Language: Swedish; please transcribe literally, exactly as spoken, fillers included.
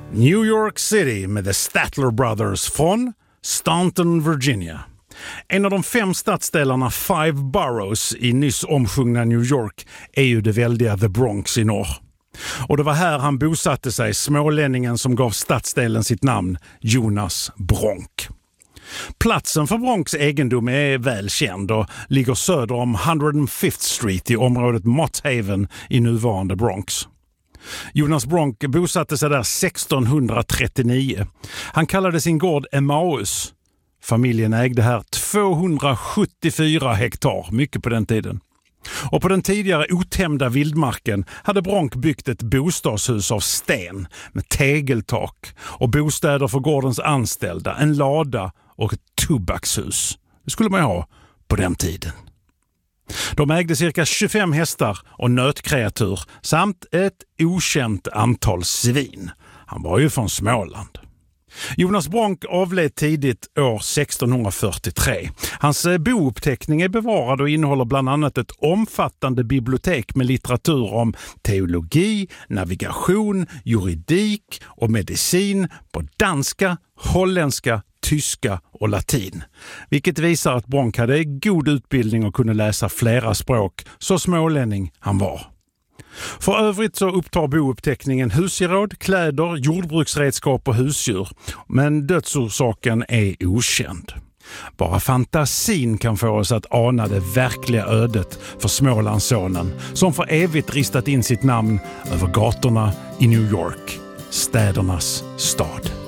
New York City med The Statler Brothers från Staunton, Virginia. En av de fem stadsdelarna Five Boroughs i nyss omsjungna New York är ju det väldiga The Bronx i norr. Och det var här han bosatte sig, smålänningen som gav stadsdelen sitt namn, Jonas Bronk. Platsen för Bronx egendom är väl känd och ligger söder om one hundred fifth Street i området Mott Haven i nuvarande Bronx. Jonas Bronk bosatte sig där sexton trettionio. Han kallade sin gård Emmaus. Familjen ägde här tvåhundrasjuttiofyra hektar, mycket på den tiden. Och på den tidigare otämda vildmarken hade Bronk byggt ett bostadshus av sten med tegeltak och bostäder för gårdens anställda, en lada och ett tobakshus. Det skulle man ha på den tiden. De ägde cirka tjugofem hästar och nötkreatur samt ett okänt antal svin. Han var ju från Småland. Jonas Bronk avled tidigt år sexton fyrtiotre. Hans bouppteckning är bevarad och innehåller bland annat ett omfattande bibliotek med litteratur om teologi, navigation, juridik och medicin på danska, holländska, tyska och latin. Vilket visar att Bronk hade god utbildning och kunde läsa flera språk, så smålänning han var. För övrigt så upptar bouppteckningen husgeråd, kläder, jordbruksredskap och husdjur. Men dödsorsaken är okänd. Bara fantasin kan få oss att ana det verkliga ödet för Smålandssonen som för evigt ristat in sitt namn över gatorna i New York, städernas stad.